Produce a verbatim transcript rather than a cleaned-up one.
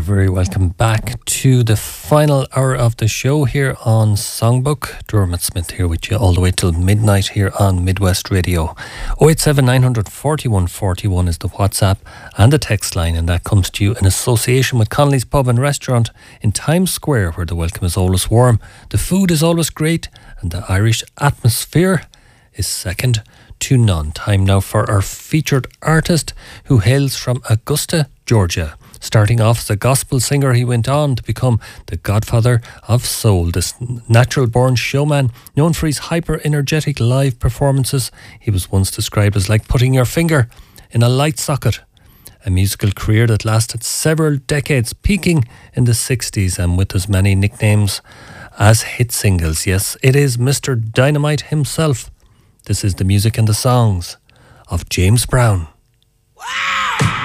very welcome back to the final hour of the show here on Songbook. Dermot Smith here with you all the way till midnight here on Midwest Radio. oh eight seven nine forty-one forty-one is the WhatsApp and the text line, and that comes to you in association with Connolly's Pub and Restaurant in Times Square, where the welcome is always warm, the food is always great, and the Irish atmosphere is second to none. Time now for our featured artist, who hails from Augusta, Georgia. Starting off as a gospel singer, he went on to become the godfather of soul. This natural-born showman, known for his hyper-energetic live performances, he was once described as like putting your finger in a light socket. A musical career that lasted several decades, peaking in the sixties and with as many nicknames as hit singles. Yes, it is Mister Dynamite himself. This is the music and the songs of James Brown. Wow!